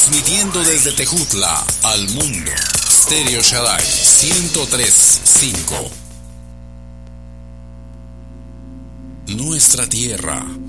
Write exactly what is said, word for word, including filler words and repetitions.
Transmitiendo desde Tejutla al mundo. Stereo Shaddai ciento tres punto cinco. Nuestra tierra.